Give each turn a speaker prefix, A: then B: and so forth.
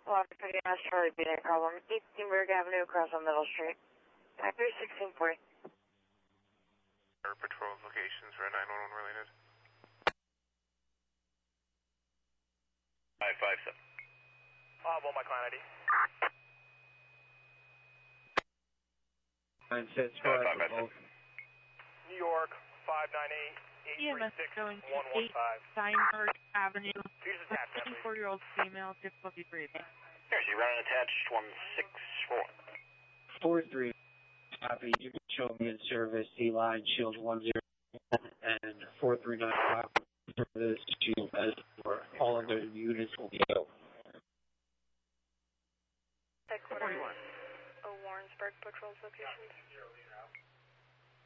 A: Well, pretty much Charlie be no problem. 18 Berg Avenue across on Middle Street. 31640.
B: Our patrol locations for 911 related.
C: 557.
B: Well, my client ID.
C: 557.
B: New York, 598-836-115.
D: EMS going to 8 Steinberg Avenue.
B: Here's attached,
D: 24-year-old female, difficulty breathing.
C: Here's you running attached 164.
E: 43. Copy. You can show me in service C-line shield 10 and 4395 service shield as for all other units will be out.
A: Headquarters. Warrensburg patrols locations.